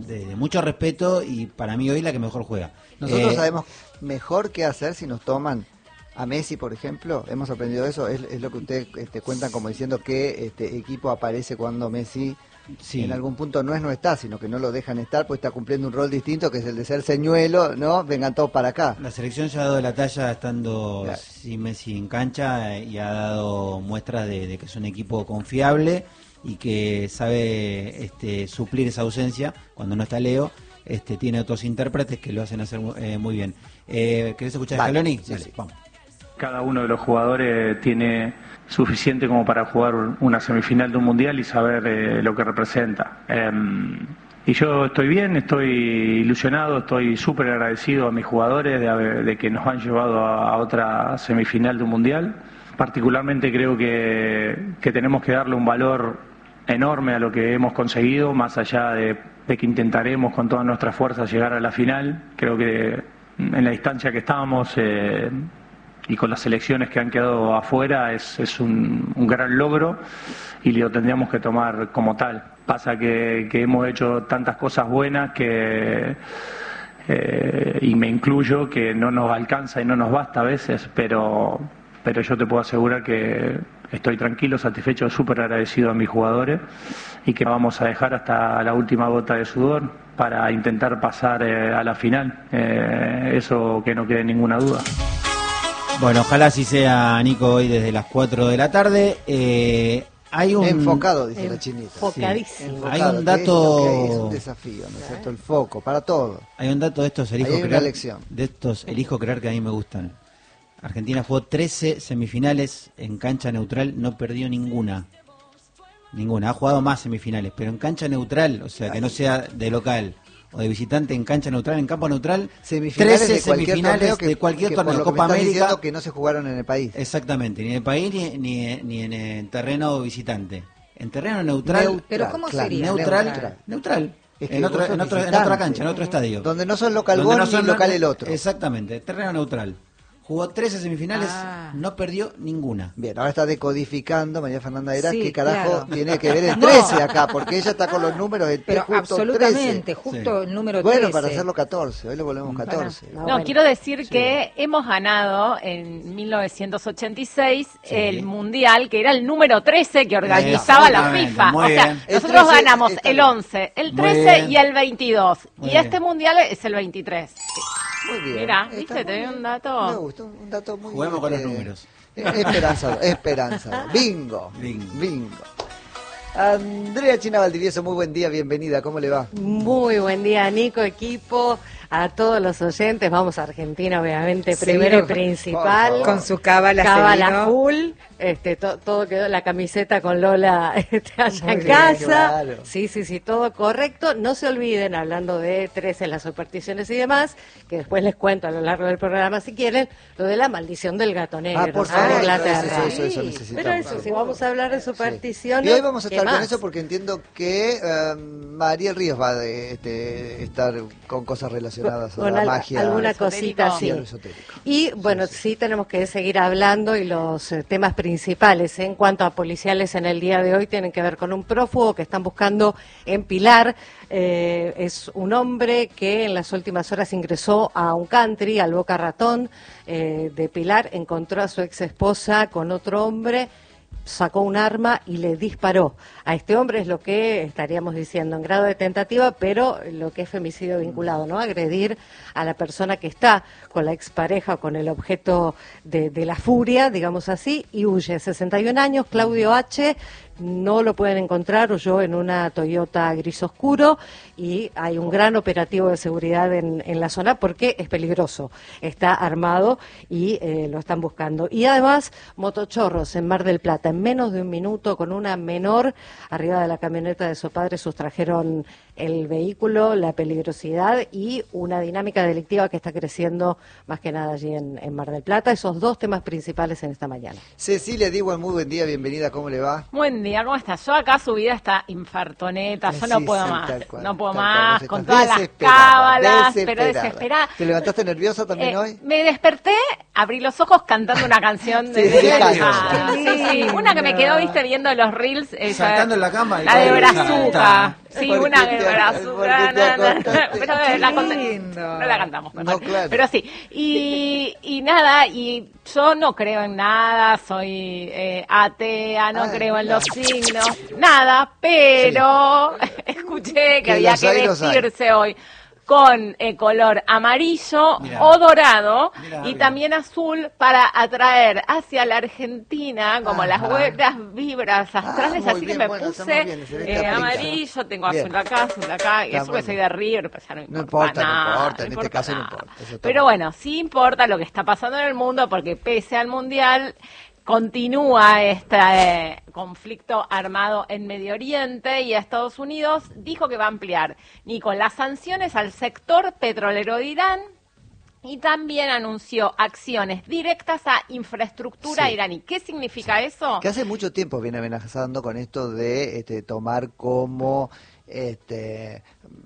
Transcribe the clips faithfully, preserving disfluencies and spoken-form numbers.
de, de mucho respeto y para mí hoy la que mejor juega. Nosotros Eh, sabemos mejor qué hacer si nos toman a Messi, por ejemplo. Hemos aprendido eso. Es, es lo que ustedes este, cuentan como diciendo que este equipo aparece cuando Messi sí. en algún punto no es no está, sino que no lo dejan estar, pues está cumpliendo un rol distinto, que es el de ser señuelo, ¿no? Vengan todos para acá. La selección ya ha dado la talla estando claro. sin Messi en cancha y ha dado muestras de, de que es un equipo confiable y que sabe este, suplir esa ausencia cuando no está Leo. Este, tiene otros intérpretes que lo hacen hacer eh, muy bien. Eh, ¿Querés escuchar a Scaloni? Sí, sí. Vamos. Cada uno de los jugadores tiene suficiente como para jugar una semifinal de un mundial y saber eh, lo que representa. Eh, y yo estoy bien, estoy ilusionado, estoy súper agradecido a mis jugadores de, de que nos han llevado a, a otra semifinal de un mundial. Particularmente creo que, que tenemos que darle un valor enorme a lo que hemos conseguido, más allá de, de que intentaremos con todas nuestras fuerzas llegar a la final. Creo que en la distancia que estábamos eh, y con las selecciones que han quedado afuera es, es un, un gran logro y lo tendríamos que tomar como tal. Pasa que, que hemos hecho tantas cosas buenas que eh, y me incluyo, que no nos alcanza y no nos basta a veces, pero pero yo te puedo asegurar que estoy tranquilo, satisfecho, súper agradecido a mis jugadores y que vamos a dejar hasta la última gota de sudor para intentar pasar eh, a la final, eh, eso que no quede ninguna duda. Bueno, ojalá así sea, Nico, hoy desde las cuatro de la tarde. Eh, hay un enfocado, dice la chinita. Enfocadísimo. Sí, hay un dato, es, lo que es un desafío, ¿no es cierto? El foco para todo. Hay un dato de estos elijo hay una creer, lección. de estos elijo creer que a mí me gustan. Argentina jugó trece semifinales en cancha neutral, no perdió ninguna. Ninguna, ha jugado más semifinales, pero en cancha neutral, o sea, que no sea de local o de visitante, en cancha neutral, en campo neutral, semifinales trece de cualquier semifinales torneo que, de cualquier que torneo, por lo que Copa me estás América, diciendo que no se jugaron en el país. Exactamente, ni en el país ni, ni, ni en el terreno visitante. En terreno neutral, neutral pero ¿cómo claro, sería? neutral, neutral. neutral. Es que en, otro, vos sos en, otro, en visitante, otra cancha, en otro estadio. Donde no son local Donde vos no ni son local el otro. Exactamente, terreno neutral. Jugó trece semifinales, Ah. no perdió ninguna. Bien, ahora está decodificando María Fernanda Heras Sí, qué carajo claro. tiene que ver el No. trece acá, porque ella está con los números del Pero justo absolutamente, trece. justo Sí. el número Bueno, trece. para hacerlo catorce, hoy lo volvemos catorce. No, No, bueno. quiero decir Sí. que hemos ganado en mil novecientos ochenta y seis Sí. el Mundial, que era el número trece que organizaba la Exactamente, FIFA. muy O sea, bien. El nosotros trece ganamos está el bien. once, el Muy trece bien. y el veintidós. Muy y bien. este Mundial es el veintitrés. Muy bien. Mira, Está ¿viste? muy Te doy bien. un dato. Me gusta, un dato muy Juguemos con los eh, números. eh, Esperanza, esperanza. Bingo. Bingo. Bingo. Andrea China Valdivieso, muy buen día, bienvenida, ¿cómo le va? Muy buen día, Nico, equipo, a todos los oyentes. Vamos a Argentina, obviamente, Sí, primero y por principal. favor. Con su cábala, Cábala se vino. full, este, to- todo quedó, la camiseta con Lola este, allá Muy en bien, casa. claro. Sí, sí, sí, todo correcto. No se olviden, hablando de trece, las supersticiones y demás, que después les cuento a lo largo del programa, si quieren, lo de la maldición del gato negro. Ah, por ¿no? favor, En Inglaterra. eso, eso, eso Sí, necesitamos. pero eso, si vamos a hablar de Sí. supersticiones. Y hoy vamos a ¿qué estar con más? eso porque entiendo que eh, Mariel Ríos va a este, estar con cosas relacionadas a Con la al- magia. alguna esotérico. cosita Sí, así. a lo esotérico. Y bueno, Sí, sí, sí. tenemos que seguir hablando y los eh, temas principales en cuanto a policiales en el día de hoy tienen que ver con un prófugo que están buscando en Pilar. Eh, es un hombre que en las últimas horas ingresó a un country, al Boca Ratón eh, de Pilar, encontró a su ex esposa con otro hombre, sacó un arma y le disparó. A este hombre es lo que estaríamos diciendo en grado de tentativa, pero lo que es femicidio vinculado, ¿no? Agredir a la persona que está con la expareja o con el objeto de, de la furia, digamos así, y huye. sesenta y un años, Claudio H., no lo pueden encontrar, huyó en una Toyota gris oscuro y hay un gran operativo de seguridad en, en la zona porque es peligroso, está armado y eh, lo están buscando. Y además, motochorros en Mar del Plata, en menos de un minuto con una menor arriba de la camioneta de su padre sustrajeron el vehículo, la peligrosidad y una dinámica delictiva que está creciendo más que nada allí en, en Mar del Plata. Esos dos temas principales en esta mañana. Cecilia Diwan, muy buen día, bienvenida, ¿cómo le va? Buen día, ¿cómo estás? Yo acá subida está infartoneta, yo Sí, no puedo sí, más, tal cual, no puedo tal cual, más, vos con estás todas las desesperada, cábalas, pero desesperada. desesperada. ¿Te levantaste nerviosa también Eh, hoy? Me desperté, abrí los ojos cantando una canción de Sí, de sí, la claro. enojada. Qué Sí, sí, una que me quedó, viste, viendo los reels. esa- Saltando en la cama y- La de Ay, Brazuca. canta. Sí, una que para azúcar, na, na, na, pero Qué la conté- lindo. no la cantamos mejor. No, claro. Pero sí, y, y nada, y yo no creo en nada, soy eh, atea, no Ah, creo en mira. los signos, nada, pero escuché que, Que había los que hay, los hay. vestirse hoy con eh, color amarillo Mirá. o dorado Mirá, y mirá. también azul para atraer hacia la Argentina como Ajá. las buenas vibras astrales, Ah, muy así bien, que me bueno, está puse muy bien, se ve que eh, aplica. amarillo, tengo Bien. azul acá, azul acá, y Está eso muy que soy bien. de River, pero ya no importa, No importa, no nada, importa, en este caso no nada. importa, eso está Pero muy bueno, sí importa lo que está pasando en el mundo porque pese al Mundial continúa este eh, conflicto armado en Medio Oriente y Estados Unidos dijo que va a ampliar ni con las sanciones al sector petrolero de Irán y también anunció acciones directas a infraestructura Sí. iraní. ¿Qué significa eso? Que hace mucho tiempo viene amenazando con esto de este, tomar como este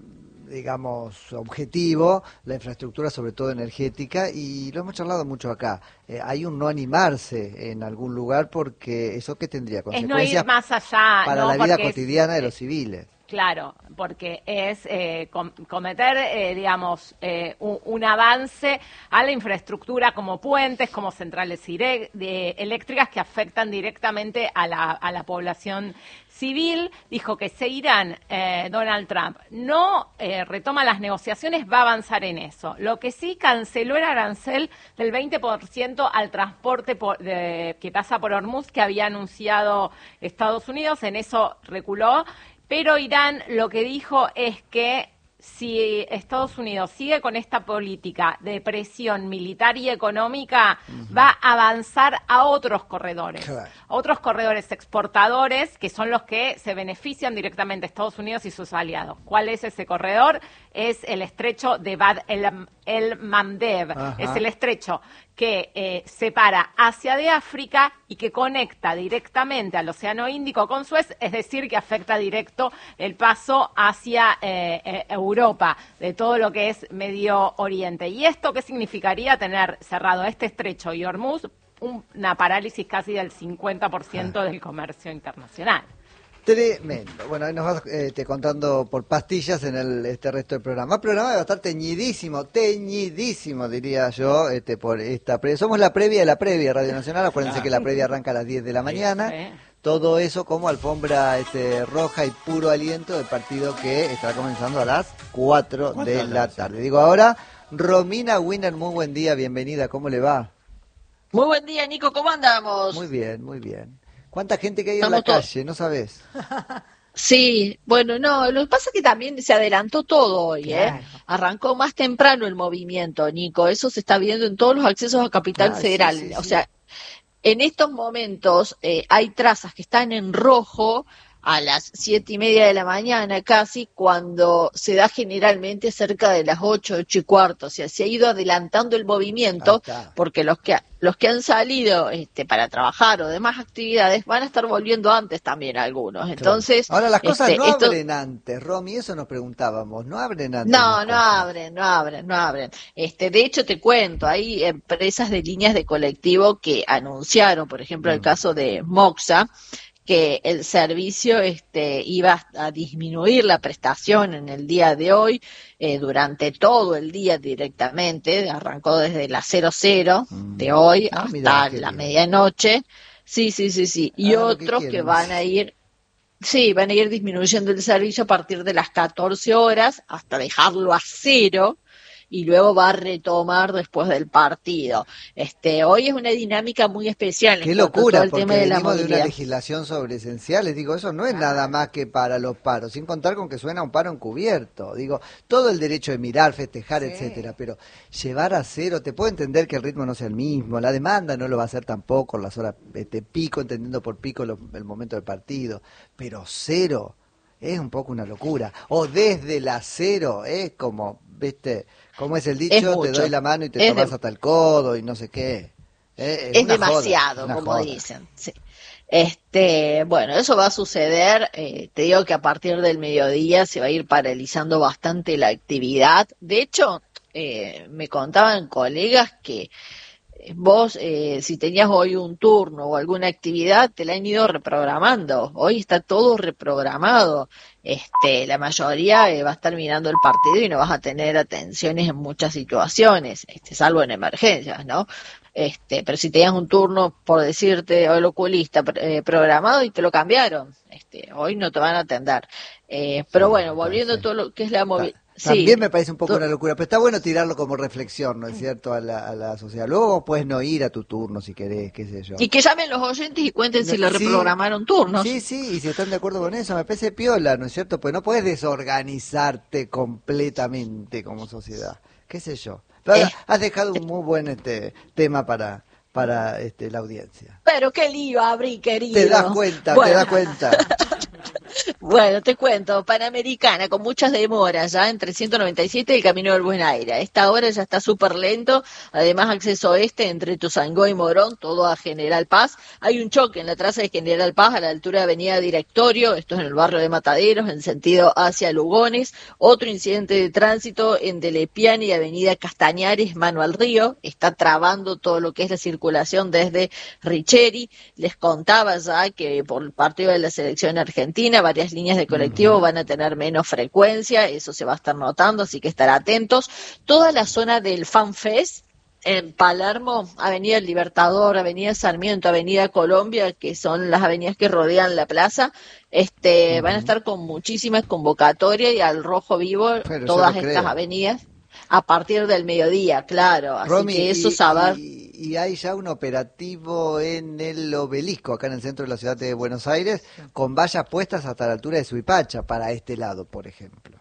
digamos objetivo la infraestructura, sobre todo energética, y lo hemos charlado mucho acá. Eh, hay un no animarse en algún lugar porque eso que tendría Es no consecuencias ir más allá, para ¿no? la vida Porque es- cotidiana de los civiles. Claro, porque es eh, com- cometer, eh, digamos, eh, un, un avance a la infraestructura como puentes, como centrales ire- de- eléctricas que afectan directamente a la, a la población civil. Dijo que si Irán, eh, Donald Trump, no eh, retoma las negociaciones, va a avanzar en eso. Lo que sí canceló el arancel del veinte por ciento al transporte por- de- que pasa por Hormuz, que había anunciado Estados Unidos. En eso reculó. Pero Irán lo que dijo es que si Estados Unidos sigue con esta política de presión militar y económica, uh-huh. va a avanzar a otros corredores, Claro. otros corredores exportadores que son los que se benefician directamente Estados Unidos y sus aliados. ¿Cuál es ese corredor? Es el estrecho de Bab el, el Mandeb, Ajá. es el estrecho que eh, separa Asia de África y que conecta directamente al Océano Índico con Suez, es decir, que afecta directo el paso hacia eh, eh, Europa, de todo lo que es Medio Oriente. ¿Y esto qué significaría? Tener cerrado este estrecho y Hormuz, un, una parálisis casi del cincuenta por ciento del comercio internacional. Tremendo. Bueno, ahí nos vas eh, te contando por pastillas en el este resto del programa. El programa va a estar teñidísimo, teñidísimo, diría yo, este por esta pre Somos la previa de la previa, Radio Nacional. Acuérdense que la previa arranca a las diez de la mañana. Sí. Todo eso como alfombra este, roja y puro aliento del partido que estará comenzando a las cuatro de la tarde. Digo ahora, Romina Winner, muy buen día, bienvenida, ¿cómo le va? Muy buen día, Nico, ¿cómo andamos? Muy bien, muy bien. ¿Cuánta gente que hay Estamos en la todos. calle? ¿No sabés? Sí, bueno, no, lo que pasa es que también se adelantó todo hoy, Claro. ¿eh? Arrancó más temprano el movimiento, Nico, eso se está viendo en todos los accesos a Capital Ah, sí, Federal. sí, O sí. sea, en estos momentos eh, hay trazas que están en rojo a las siete y media de la mañana casi, cuando se da generalmente cerca de las ocho, ocho y cuarto. O sea, se ha ido adelantando el movimiento Ahí está. porque los que los que han salido este, para trabajar o demás actividades van a estar volviendo antes también algunos. Entonces, ahora las cosas este, no esto- abren antes, Romy, eso nos preguntábamos, no abren antes. No, las no cosas. abren, no abren, no abren. Este, de hecho, te cuento, hay empresas de líneas de colectivo que anunciaron, por ejemplo, el Mm. caso de Moxa, que el servicio este, iba a disminuir la prestación en el día de hoy, eh, durante todo el día directamente, arrancó desde las cero cero Mm. de hoy Ah, mirá, hasta qué la bien. medianoche. Sí, sí, sí, sí. Y Ah, lo que otros que quieren. van a ir Sí, van a ir disminuyendo el servicio a partir de las catorce horas hasta dejarlo a cero y luego va a retomar después del partido. Este, hoy es una dinámica muy especial. en Qué cuanto a locura, todo el porque tema de la venimos de una movilidad. legislación sobre esenciales. Digo, eso no es nada más que para los paros, sin contar con que suena un paro encubierto. Digo, todo el derecho de mirar, festejar, Sí. etcétera, pero llevar a cero, te puedo entender que el ritmo no sea el mismo, la demanda no lo va a hacer tampoco, las horas este, pico, entendiendo por pico lo- el momento del partido, pero cero es un poco una locura. O desde la cero, es como, viste, como es el dicho, Es te mucho. doy la mano y te Es tomás de- hasta el codo y no sé qué. Eh, Es una joda, demasiado, una como joda. dicen. Sí. Este, bueno, eso va a suceder. Eh, te digo que a partir del mediodía se va a ir paralizando bastante la actividad. De hecho, eh, me contaban colegas que vos, eh, si tenías hoy un turno o alguna actividad, te la han ido reprogramando. Hoy está todo reprogramado. Este, la mayoría eh, va a estar mirando el partido y no vas a tener atenciones en muchas situaciones, este, salvo en emergencias, ¿no? Este, pero si tenías un turno, por decirte, o el oculista eh, programado y te lo cambiaron, este, hoy no te van a atender. Eh, pero sí, bueno, volviendo a todo lo que es la movilidad. También sí, me parece un poco to- una locura, pero está bueno tirarlo como reflexión, ¿no es cierto?, a la, a la sociedad. Luego puedes no ir a tu turno si querés, qué sé yo. Y que llamen los oyentes y cuenten si le Sí, reprogramaron turnos. Sí, sí, y si están de acuerdo con eso, me parece piola, ¿no es cierto? Pues no puedes desorganizarte completamente como sociedad, qué sé yo. Pero Eh. has dejado un muy buen este tema para para este la audiencia. Pero qué lío abrí, querido. Te das cuenta, bueno. te das cuenta. Bueno, te cuento, Panamericana, con muchas demoras, ya en trescientos noventa y siete el Camino del Buen Aire. A esta hora ya está súper lento, además acceso este entre Tuzangó y Morón, todo a General Paz. Hay un choque en la traza de General Paz a la altura de Avenida Directorio, esto es en el barrio de Mataderos, en sentido hacia Lugones. Otro incidente de tránsito en Delepiane y Avenida Castañares, mano al río, está trabando todo lo que es la circulación desde Richeri. Les contaba ya que por el partido de la selección argentina, varias líneas de colectivo van a tener menos frecuencia, eso se va a estar notando, así que estar atentos. Toda la zona del FanFest en Palermo, Avenida El Libertador, Avenida Sarmiento, Avenida Colombia, que son las avenidas que rodean la plaza, este, uh-huh. van a estar con muchísimas convocatorias y al rojo vivo Pero todas estas creo. avenidas a partir del mediodía, claro, así Romy, que eso y, saber... Y... Y hay ya un operativo en el Obelisco, acá en el centro de la ciudad de Buenos Aires, con vallas puestas hasta la altura de Suipacha, para este lado, por ejemplo.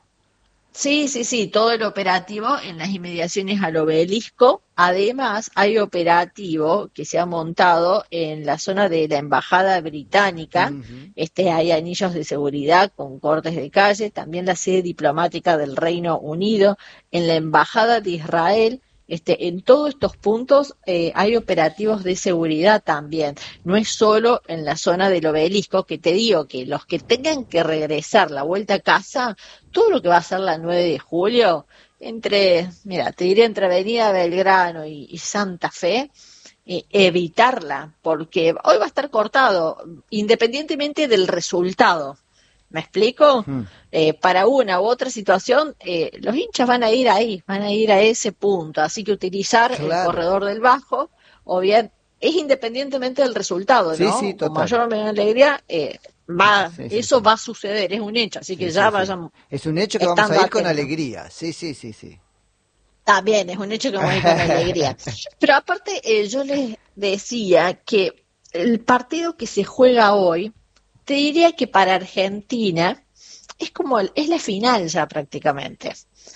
Sí, sí, sí, todo el operativo en las inmediaciones al Obelisco. Además, hay operativo que se ha montado en la zona de la Embajada Británica. Uh-huh. Este, hay anillos de seguridad con cortes de calle. También la sede diplomática del Reino Unido. En la Embajada de Israel. Este, en todos estos puntos eh, hay operativos de seguridad también, no es solo en la zona del Obelisco, que te digo que los que tengan que regresar la vuelta a casa, todo lo que va a ser la nueve de julio, entre, mira, te diré entre Avenida Belgrano y, y Santa Fe, eh, evitarla, porque hoy va a estar cortado, independientemente del resultado. ¿Me explico? Hmm. Eh, para una u otra situación, eh, los hinchas van a ir ahí, van a ir a ese punto. Así que utilizar claro. el corredor del Bajo, o bien, es independientemente del resultado, sí, ¿no? Sí, Con mayor o menor alegría, eh, va, sí, sí, eso sí. va a suceder, es un hecho. Así sí, que ya sí, vayan. Es un hecho que vamos a ir atentos. Con alegría. Sí, sí, sí, sí. También es un hecho que vamos a ir con alegría. Pero aparte, eh, yo les decía que el partido que se juega hoy, te diría que para Argentina es como el, es la final ya prácticamente,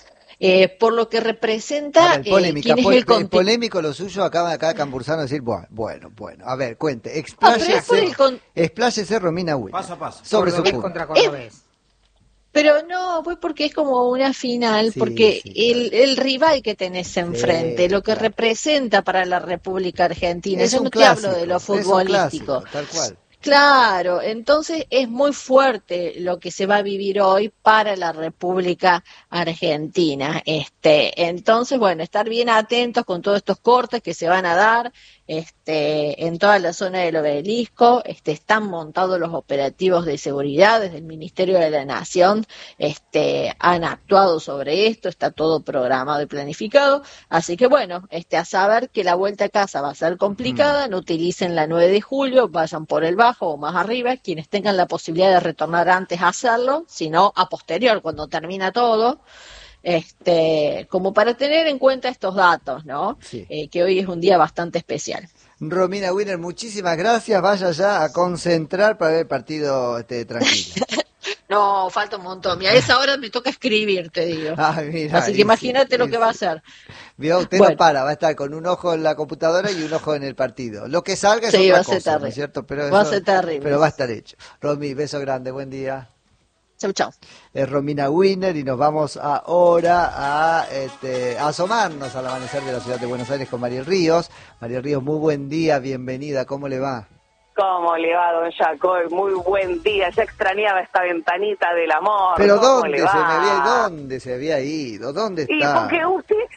eh, por lo que representa. Ver, polémica, eh, quién pol- es el conti- polémico lo suyo, acaba acá Cambursano decir, bueno, bueno, bueno, a ver, cuente, expláyese, no, con... expláyese Romina Will. Paso a paso. Sobre Cordobés su punto. contra Cordobés. Eh, pero no, pues porque es como una final, sí, porque sí, el, claro. el rival que tenés enfrente, sí, lo que claro. representa para la República Argentina, es yo no clásico, te hablo de lo futbolístico. Clásico, tal cual. Claro, entonces es muy fuerte lo que se va a vivir hoy para la República Argentina. Este, entonces, bueno, estar bien atentos con todos estos cortes que se van a dar, este, en toda la zona del Obelisco. Este, están montados los operativos de seguridad desde el Ministerio de la Nación, este, han actuado sobre esto, está todo programado y planificado. Así que bueno, este, a saber que la vuelta a casa va a ser complicada, no utilicen la nueve de julio, vayan por el bajo o más arriba, quienes tengan la posibilidad de retornar antes a hacerlo, sino a posterior, cuando termina todo, este, como para tener en cuenta estos datos, ¿no? Sí. Eh, que hoy es un día bastante especial. Romina Winner, muchísimas gracias, vaya ya a concentrar para ver el partido este, tranquilo. No, falta un montón. Y a esa hora me toca escribir, te digo. Ay, mira, Así que imagínate sí, lo que sí. va a hacer. Vio, usted bueno. no para, va a estar con un ojo en la computadora y un ojo en el partido. Lo que salga es sí, otra va a ser cosa, terrible. ¿no es cierto? Pero va eso, a ser terrible. Pero va a estar hecho. Romy, beso grande, buen día. Chau, chau. Es Romina Winner y nos vamos ahora a, este, a asomarnos al amanecer de la ciudad de Buenos Aires con Mariel Ríos. Mariel Ríos, muy buen día, bienvenida, ¿cómo le va? ¿Cómo le va, don Jacob? Muy buen día, ya extrañaba esta ventanita del amor. ¿Pero ¿Cómo dónde le va? se me había, dónde se había ido? ¿Dónde está? Y porque usted, usted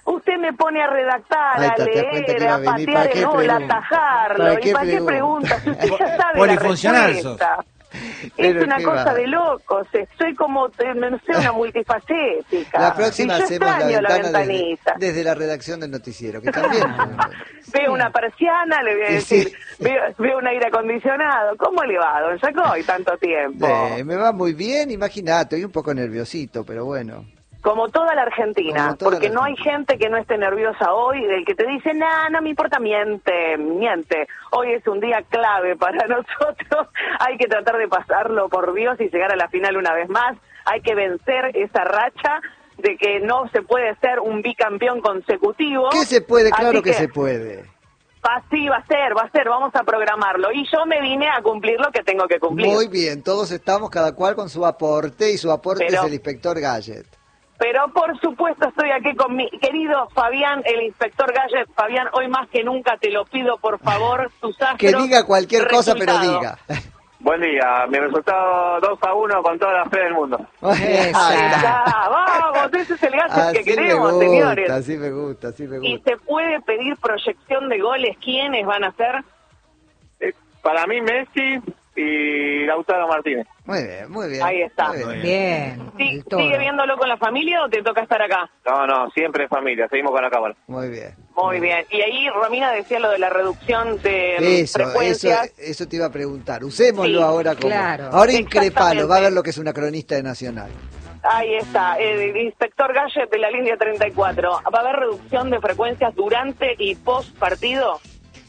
me pone a redactar, Ahí a está, te das cuenta que leer, iba a a venir. patear ¿Para qué el gol, a pregunta? atajarlo? ¿Para ¿Y qué para qué pregunta? pregunta? Si usted ya sabe la Polifuncional respuesta. Pero Es una qué cosa va. de locos, estoy como, eh, no sé, una multifacética. La próxima Y yo hacemos la extraño la ventana desde, ventanita. desde la redacción del noticiero, que también... Veo una persiana, le voy a Sí. decir, veo, veo un aire acondicionado. ¿Cómo le va, don Jacoy, tanto tiempo? Eh, me va muy bien, imagínate, estoy un poco nerviosito, pero bueno. Como toda la Argentina, Como toda porque la no hay Argentina. gente que no esté nerviosa hoy, del que te dice, nah, no me importa, miente, miente. Hoy es un día clave para nosotros, hay que tratar de pasarlo por Dios y llegar a la final una vez más, hay que vencer esa racha de que no se puede ser un bicampeón consecutivo. ¿Qué se puede? Claro Así que se puede. Así va a ser, va a ser, vamos a programarlo. Y yo me vine a cumplir lo que tengo que cumplir. Muy bien, todos estamos cada cual con su aporte, y su aporte Pero- es el inspector Gadget. Pero por supuesto estoy aquí con mi querido Fabián, el inspector Gallet. Fabián, hoy más que nunca te lo pido, por favor, tus astros. Que diga cualquier cosa, pero resultado. diga. Buen día, mi resultado dos a uno con toda la fe del mundo. Ahí está, vamos, ese es el Gallet Así que queremos, me gusta, señores. así me gusta, así me ¿Y gusta. se puede pedir proyección de goles? ¿Quiénes van a ser? Eh, Para mí Messi y Lautaro Martínez. Muy bien, muy bien. Ahí está. muy bien. Bien. Sí, el toro. ¿Sigue viéndolo con la familia o te toca estar acá? No, no, siempre en familia, seguimos con la cámara. Muy bien. Muy bien. Y ahí Romina decía lo de la reducción de mm, Eso, eso, frecuencias. eso te iba a preguntar. Usémoslo Sí, ahora como... claro. Ahora increpalo, Exactamente. va a ver lo que es una cronista de Nacional. Ahí está, el inspector Gallet de la línea treinta y cuatro. ¿Va a haber reducción de frecuencias durante y post partido?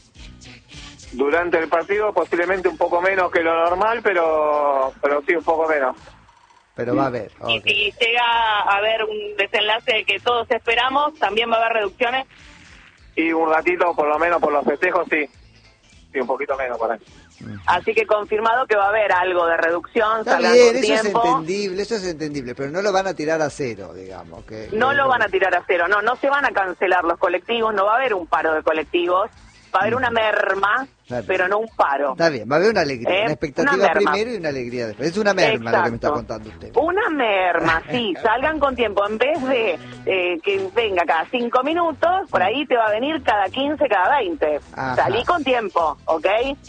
Durante el partido posiblemente un poco menos que lo normal, pero pero sí un poco menos. Pero va a haber. Y ok. si llega a haber un desenlace que todos esperamos, ¿también va a haber reducciones? Y un ratito, por lo menos por los festejos, sí. Sí, un poquito menos por ahí. Así que confirmado que va a haber algo de reducción, Está salgan bien, con eso es tiempo. entendible, eso es entendible, pero no lo van a tirar a cero, digamos. Que, No que- lo van a tirar a cero, no, no se van a cancelar los colectivos, no va a haber un paro de colectivos, va a haber una merma, Claro. pero no un paro. Está bien, va a haber una alegría, Eh, una expectativa una merma. primero y una alegría después. Es una merma lo que me está Exacto. contando usted. Una merma, sí, salgan con tiempo. En vez de eh, que venga cada cinco minutos, por ahí te va a venir cada quince, cada veinte. Ajá. Salí con tiempo, ¿ok?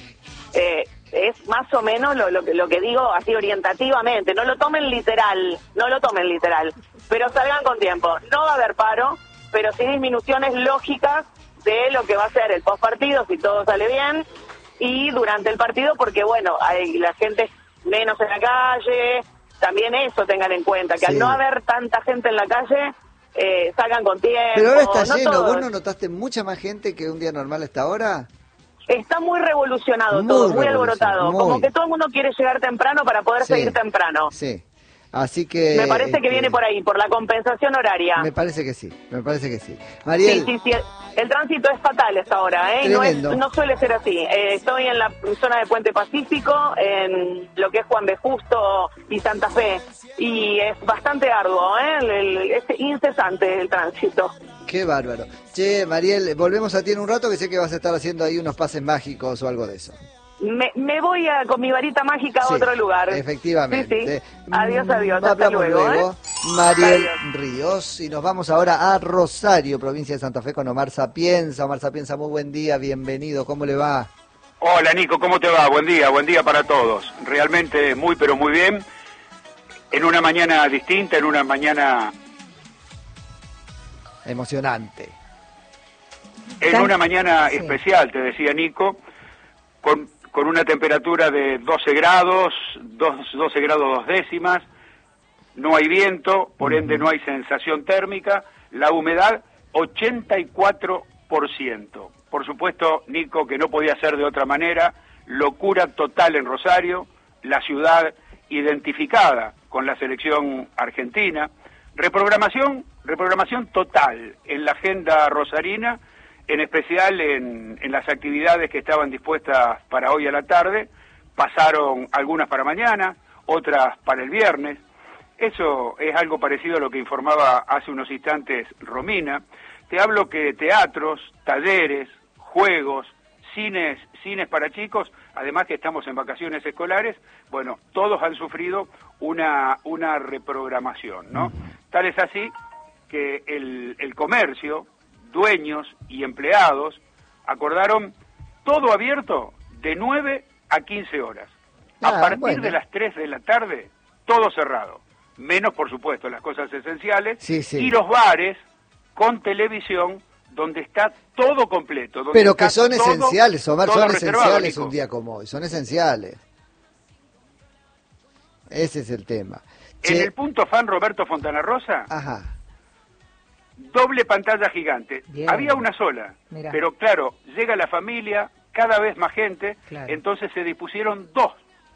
Eh, es más o menos lo, lo, que- lo que digo así orientativamente. No lo tomen literal, no lo tomen literal, pero salgan con tiempo. No va a haber paro, pero sí disminuciones lógicas de lo que va a ser el post partido, si todo sale bien, y durante el partido, porque bueno, hay la gente menos en la calle, también eso tengan en cuenta, que Sí. al no haber tanta gente en la calle, eh, salgan con tiempo. Pero ahora está no lleno, todos. ¿vos no notaste mucha más gente que un día normal a esta hora? Está muy revolucionado Muy todo, muy revolucionado, alborotado, muy. como que todo el mundo quiere llegar temprano para poder Sí. seguir temprano. Sí, así que... Me parece que este, viene por ahí, por la compensación horaria. Me parece que sí, me parece que sí. Sí, Mariel, sí, sí. El, el tránsito es fatal a esta hora, ¿eh? No, es- Tremendo. no suele ser así. Eh, estoy en la zona de Puente Pacífico, en lo que es Juan B. Justo y Santa Fe, y es bastante arduo, ¿eh? El- el- es incesante el tránsito. qué bárbaro. Che, Mariel, volvemos a ti en un rato, que sé que vas a estar haciendo ahí unos pases mágicos o algo de eso. Me, me voy a, con mi varita mágica a Sí, otro lugar. Efectivamente. Sí, sí. Adiós, adiós. Mm, Hasta hablamos luego. ¿eh? Mariel Adiós. Ríos, y nos vamos ahora a Rosario, provincia de Santa Fe, con Omar Sapienza. Omar Sapienza, muy buen día, bienvenido, ¿cómo le va? Hola Nico, ¿cómo te va? Buen día, buen día para todos. Realmente muy pero muy bien. En una mañana distinta, en una mañana Emocionante. en Tan- una mañana sí. especial, te decía Nico, con, con una temperatura de doce grados, dos, doce grados dos décimas, no hay viento, por ende no hay sensación térmica, la humedad ochenta y cuatro por ciento. Por supuesto, Nico, que no podía ser de otra manera, locura total en Rosario, la ciudad identificada con la selección argentina, reprogramación, reprogramación total en la agenda rosarina, en especial en, en las actividades que estaban dispuestas para hoy a la tarde, pasaron algunas para mañana, otras para el viernes. Eso es algo parecido a lo que informaba hace unos instantes Romina. Te hablo que teatros, talleres, juegos, cines, cines para chicos, además que estamos en vacaciones escolares, bueno, todos han sufrido una, una reprogramación, ¿no? Tal es así que el, el comercio dueños y empleados acordaron todo abierto de nueve a quince horas. A Ah, partir bueno. de las tres de la tarde, todo cerrado. Menos, por supuesto, las cosas esenciales. Sí, sí. Y los bares con televisión, donde está todo completo. Donde Pero está que son todo- esenciales, Omar, todo son reservado, esenciales Nico. un día como hoy, son esenciales. Ese es el tema. En Che, el punto fan Roberto Fontana Rosa, ajá. doble pantalla gigante. Bien. Había una sola, Mirá. pero claro, llega la familia, cada vez más gente, Claro. entonces se dispusieron dos.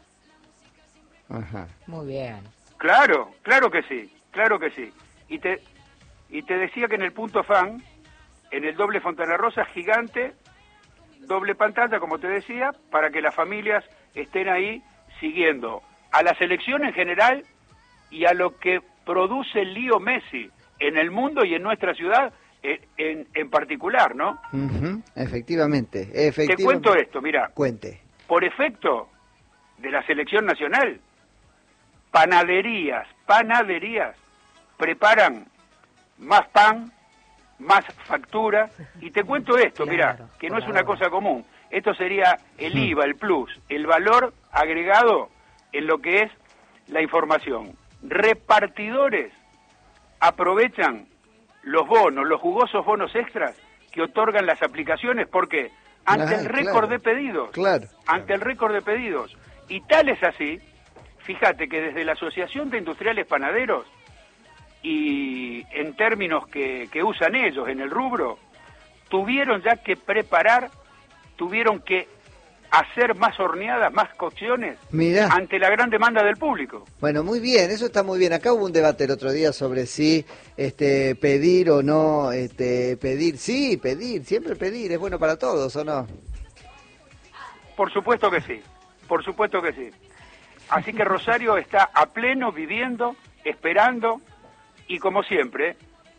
Ajá. Muy bien. Claro, claro que sí, claro que sí. Y te, y te decía que en el punto fan, en el doble Fontana Rosa gigante, doble pantalla, como te decía, para que las familias estén ahí siguiendo a la selección en general y a lo que produce Leo Messi en el mundo y en nuestra ciudad en, en, en particular, ¿no? Ujú, Efectivamente, efectivamente. Te cuento esto, mira, Cuente. por efecto de la selección nacional, panaderías, panaderías preparan más pan, más factura, y te cuento esto, Claro, mira, que no por es una ahora. cosa común, esto sería el I V A, el plus, el valor agregado en lo que es la información. Repartidores aprovechan los bonos, los jugosos bonos extras que otorgan las aplicaciones, porque ante Ah, el récord claro. de pedidos, Claro. ante el récord de pedidos, y tal es así, fíjate que desde la Asociación de Industriales Panaderos, y en términos que, que usan ellos en el rubro, tuvieron ya que preparar, tuvieron que hacer más horneadas, más cocciones, Mirá. ante la gran demanda del público. Bueno, muy bien, eso está muy bien. Acá hubo un debate el otro día sobre si este, pedir o no este, pedir. Sí, pedir, siempre pedir, es bueno para todos, ¿o no? Por supuesto que sí, por supuesto que sí. Así que Rosario está a pleno viviendo, esperando, y como siempre,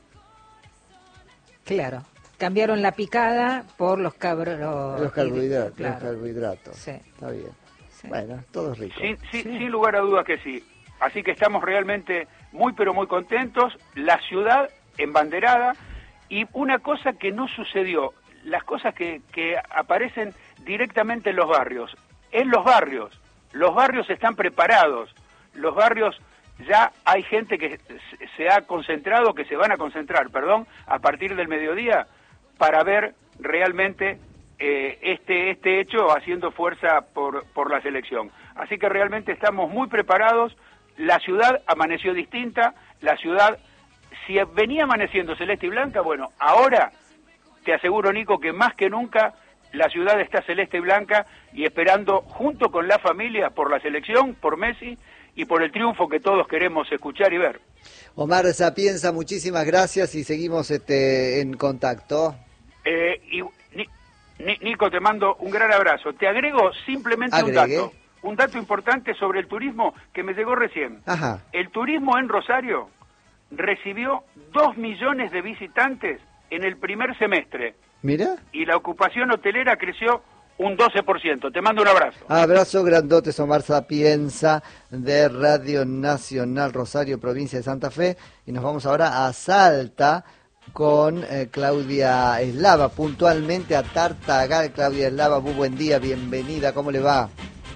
Claro. Cambiaron la picada por los cabros. Los carbohidratos, Claro. los carbohidratos. Sí. Está bien. Sí. Bueno, todo es rico. sin, sin, sin lugar a dudas que sí. Así que estamos realmente muy pero muy contentos, la ciudad embanderada, y una cosa que no sucedió, las cosas que, que aparecen directamente en los barrios, en los barrios, los barrios están preparados, los barrios ya hay gente que se- se ha concentrado, que se van a concentrar, perdón, a partir del mediodía, para ver realmente eh, este este hecho haciendo fuerza por, por la selección. Así que realmente estamos muy preparados, la ciudad amaneció distinta, la ciudad, si venía amaneciendo celeste y blanca, bueno, ahora te aseguro, Nico, que más que nunca la ciudad está celeste y blanca y esperando junto con la familia por la selección, por Messi y por el triunfo que todos queremos escuchar y ver. Omar Sapienza, muchísimas gracias y seguimos este, en contacto. Eh, y, Ni- Ni- Nico, te mando un gran abrazo. Te agrego simplemente Agregue. un dato, un dato importante sobre el turismo que me llegó recién. Ajá. El turismo en Rosario recibió dos millones de visitantes en el primer semestre Mira. y la ocupación hotelera creció un doce por ciento. Te mando un abrazo. Abrazo grandotes, Omar Sapienza de Radio Nacional Rosario, provincia de Santa Fe. Y nos vamos ahora a Salta con eh, Claudia Eslava, puntualmente a Tartagal. Claudia Eslava, muy buen día, bienvenida, ¿cómo le va?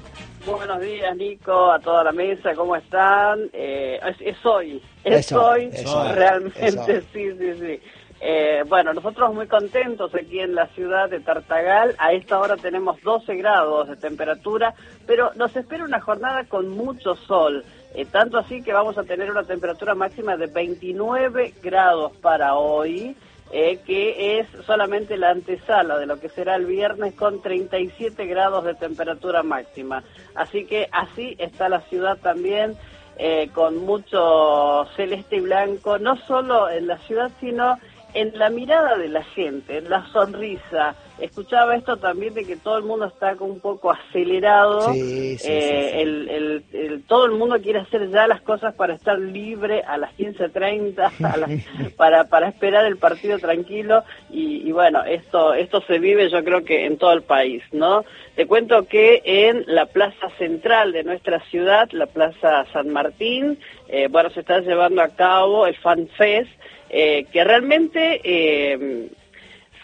Buenos días, Nico, a toda la mesa, ¿cómo están? Eh, es, es hoy, es Eso, hoy, eso, realmente, eso. sí, sí, sí. Eh, bueno, nosotros muy contentos aquí en la ciudad de Tartagal. A esta hora tenemos doce grados de temperatura, pero nos espera una jornada con mucho sol. Eh, tanto así que vamos a tener una temperatura máxima de veintinueve grados para hoy, eh, que es solamente la antesala de lo que será el viernes con treinta y siete grados de temperatura máxima. Así que así está la ciudad también, eh, con mucho celeste y blanco, no solo en la ciudad, sino en la mirada de la gente, en la sonrisa. Escuchaba esto también de que todo el mundo está como un poco acelerado. Sí, sí, eh, sí, sí. El, el, el- todo el mundo quiere hacer ya las cosas para estar libre a las quince treinta, a las- para, para esperar el partido tranquilo. Y, y bueno, esto, esto se vive yo creo que en todo el país, ¿no? Te cuento que en la plaza central de nuestra ciudad, la plaza San Martín, eh, bueno, se está llevando a cabo el Fan Fest, eh, que realmente eh,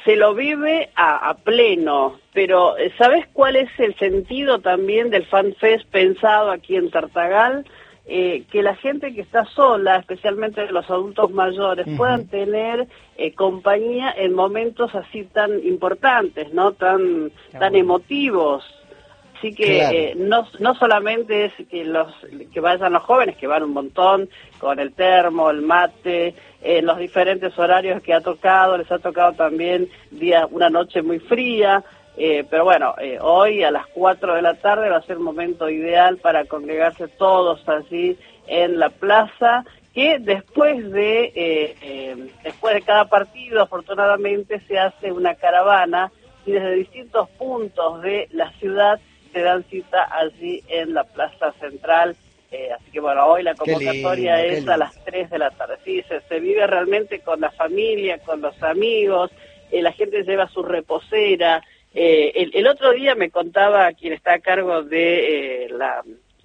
se lo vive a, a pleno, pero ¿sabes cuál es el sentido también del FanFest pensado aquí en Tartagal? Eh, que la gente que está sola, especialmente los adultos mayores, uh-huh. puedan tener eh, compañía en momentos así tan importantes, no tan Qué tan bueno. emotivos. Así que claro. eh, no no solamente es que los que vayan los jóvenes, que van un montón con el termo, el mate, en eh, los diferentes horarios que ha tocado, les ha tocado también día una noche muy fría. Eh, pero bueno, eh, hoy a las cuatro de la tarde va a ser un momento ideal para congregarse todos allí en la plaza, que después de eh, eh, después de cada partido, afortunadamente, se hace una caravana y desde distintos puntos de la ciudad se dan cita allí en la plaza central. Eh, así que bueno, hoy la convocatoria lindo, es a las tres de la tarde. Sí, se, se vive realmente con la familia, con los amigos, eh, la gente lleva su reposera. Eh, el, el otro día me contaba quien está a cargo de eh, la,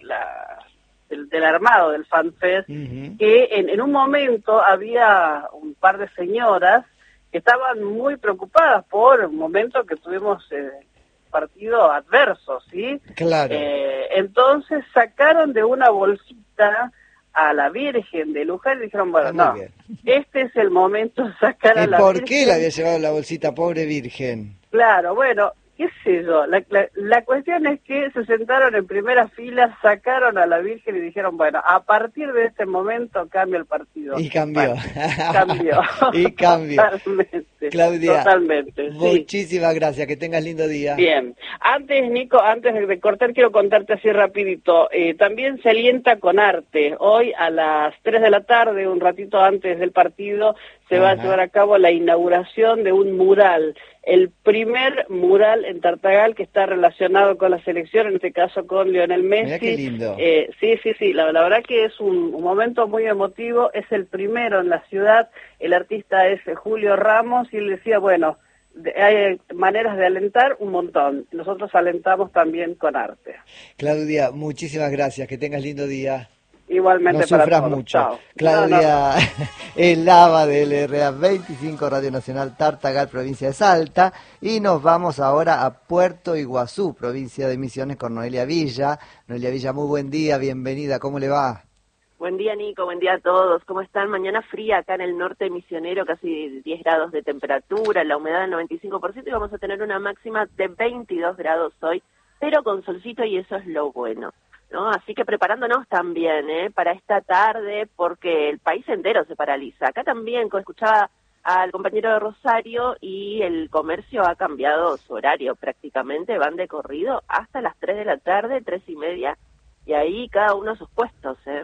la del, del armado del FanFest, uh-huh. que en, en un momento había un par de señoras que estaban muy preocupadas por un momento que tuvimos eh, partido adverso, ¿sí? Claro. Eh, entonces sacaron de una bolsita a la Virgen de Luján y dijeron, bueno, no, bien. este es el momento de sacar a la ¿Por Virgen. qué le había llevado la bolsita, pobre Virgen? Claro, bueno, qué sé yo, la, la, la cuestión es que se sentaron en primera fila, sacaron a la Virgen y dijeron, bueno, a partir de este momento cambia el partido. Y cambió. Bueno, cambió. y cambió. Totalmente. Claudia, totalmente, muchísimas sí. gracias, que tengas lindo día. Bien, antes, Nico, antes de cortar, quiero contarte así rapidito, eh, también se alienta con arte. Hoy a las tres de la tarde, un ratito antes del partido, se Ajá. va a llevar a cabo la inauguración de un mural, el primer mural en Tartagal que está relacionado con la selección, en este caso con Lionel Messi. Mirá qué lindo. Eh, sí, sí, sí, la, la verdad que es un, un momento muy emotivo, es el primero en la ciudad, el artista es Julio Ramos y él decía, bueno, de, hay maneras de alentar un montón, nosotros alentamos también con arte. Claudia, muchísimas gracias, que tengas lindo día. Igualmente no para sufras todos. mucho. Chao. Claudia, no, no. el Lava del R A veinticinco, Radio Nacional Tartagal, provincia de Salta. Y nos vamos ahora a Puerto Iguazú, provincia de Misiones, con Noelia Villa. Noelia Villa, muy buen día, bienvenida, ¿cómo le va? Buen día, Nico, buen día a todos. ¿Cómo están? Mañana fría acá en el norte misionero, casi diez grados de temperatura, la humedad del noventa y cinco por ciento y vamos a tener una máxima de veintidós grados hoy, pero con solcito y eso es lo bueno, ¿no? Así que preparándonos también ¿eh? para esta tarde, porque el país entero se paraliza. Acá también, como escuchaba al compañero de Rosario, y el comercio ha cambiado su horario prácticamente, van de corrido hasta las tres de la tarde, tres y media, y ahí cada uno a sus puestos, ¿eh?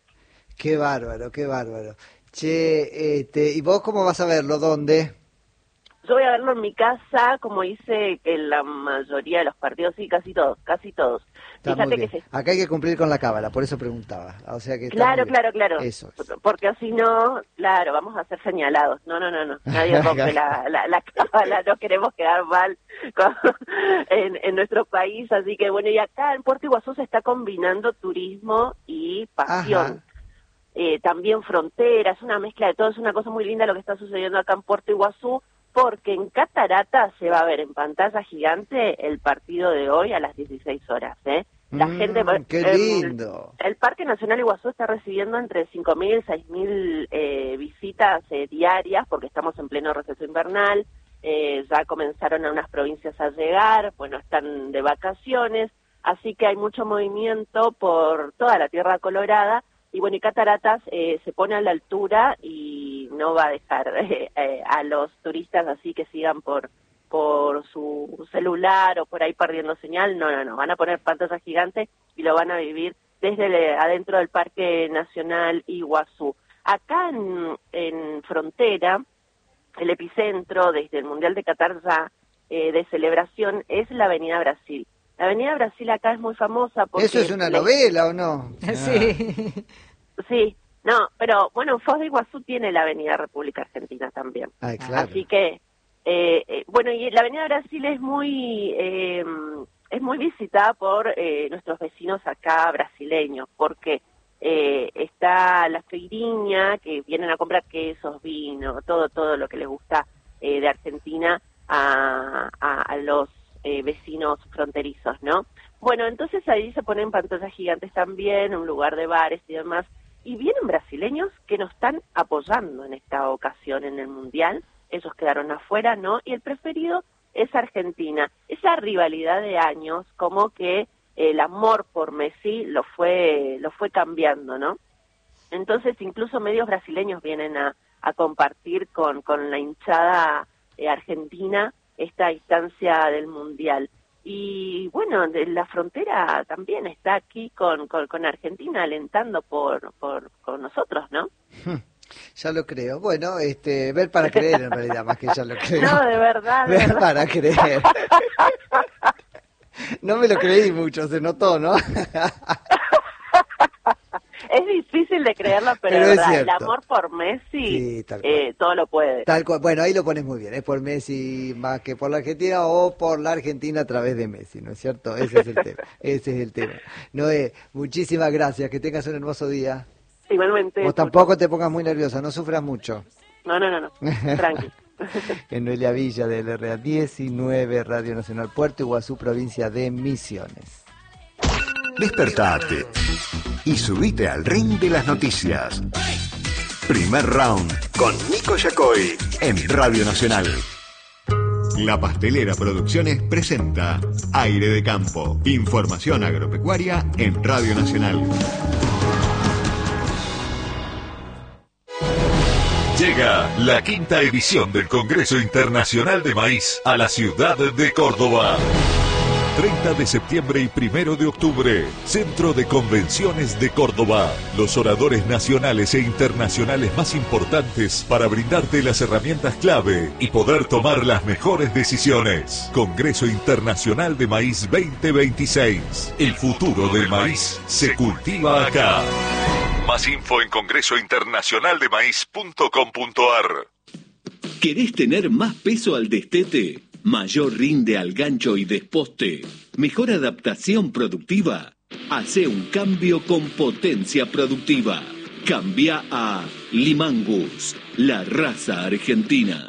Qué bárbaro, qué bárbaro. Che, este, ¿y vos cómo vas a verlo? ¿Dónde? Yo voy a verlo en mi casa, como hice en la mayoría de los partidos, sí, casi todos, casi todos. Está Fíjate que se... Acá hay que cumplir con la cábala, por eso preguntaba. O sea que claro, claro, claro. Eso es. Porque si no, claro, vamos a ser señalados. No, no, no, no. Nadie rompe la, la, la cábala, no queremos quedar mal con, en, en nuestro país. Así que bueno, y acá en Puerto Iguazú se está combinando turismo y pasión. Ajá. Eh, también frontera, es una mezcla de todo, es una cosa muy linda lo que está sucediendo acá en Puerto Iguazú, porque en Cataratas se va a ver en pantalla gigante el partido de hoy a las dieciséis horas, ¿eh? La mm, gente... ¡Qué lindo! El, el Parque Nacional Iguazú está recibiendo entre cinco mil y seis mil eh, visitas eh, diarias, porque estamos en pleno receso invernal, eh, ya comenzaron a unas provincias a llegar, bueno, están de vacaciones, así que hay mucho movimiento por toda la Tierra Colorada. Y bueno, y Cataratas eh, se pone a la altura y no va a dejar eh, eh, a los turistas así que sigan por por su celular o por ahí perdiendo señal. No, no, no. Van a poner pantalla gigante y lo van a vivir desde el, adentro del Parque Nacional Iguazú. Acá en, en Frontera, el epicentro desde el Mundial de Qatar ya eh, de celebración es la Avenida Brasil. La Avenida Brasil acá es muy famosa porque... ¿Eso es una le... novela o no? Sí. Sí, no, pero bueno, Foz de Iguazú tiene la Avenida República Argentina también. Ah, claro. Así que, eh, eh, bueno, y la Avenida Brasil es muy eh, es muy visitada por eh, nuestros vecinos acá brasileños, porque eh, está la feirinha, que vienen a comprar quesos, vino, todo, todo lo que les gusta eh, de Argentina a, a, a los eh, vecinos fronterizos, ¿no? Bueno, entonces ahí se ponen pantallas gigantes también, un lugar de bares y demás, y vienen brasileños que nos están apoyando en esta ocasión en el Mundial. Ellos quedaron afuera, ¿no? Y el preferido es Argentina. Esa rivalidad de años, como que el amor por Messi lo fue lo fue cambiando, ¿no? Entonces incluso medios brasileños vienen a, a compartir con, con la hinchada eh, argentina esta instancia del Mundial. Y bueno, de la frontera también está aquí con, con, con Argentina alentando por, por, por nosotros, ¿no? Ya lo creo. Bueno, este, ver para creer en realidad, más que ya lo creo. No, de verdad. De ver verdad. para creer. No me lo creí mucho, se notó, ¿no? Es difícil de creerlo, pero, pero es es verdad, cierto. El amor por Messi, sí, eh, todo lo puede. Tal cual. Bueno, ahí lo pones muy bien. Es por Messi más que por la Argentina o por la Argentina a través de Messi, ¿no es cierto? Ese es el tema. Ese es el tema. Noé, muchísimas gracias. Que tengas un hermoso día. Igualmente. Vos tampoco te pongas muy nerviosa, no sufras mucho. No, no, no, no. Tranqui. En Noelia Villa del R A diecinueve, Radio Nacional Puerto Iguazú, provincia de Misiones. Despertate y subite al ring de las noticias. Primer round con Nico Yacoy en Radio Nacional. La Pastelera Producciones presenta Aire de Campo. Información agropecuaria en Radio Nacional. Llega la quinta edición del Congreso Internacional de Maíz a la ciudad de Córdoba. treinta de septiembre y primero de octubre, Centro de Convenciones de Córdoba. Los oradores nacionales e internacionales más importantes para brindarte las herramientas clave y poder tomar las mejores decisiones. Congreso Internacional de Maíz veinte veintiséis. El futuro del maíz se cultiva acá. Más info en congreso internacional de maíz punto com punto ar. ¿Querés tener más peso al destete? ¿Mayor rinde al gancho y desposte? ¿Mejor adaptación productiva? Hace un cambio con potencia productiva. Cambia a Limangus, la raza argentina.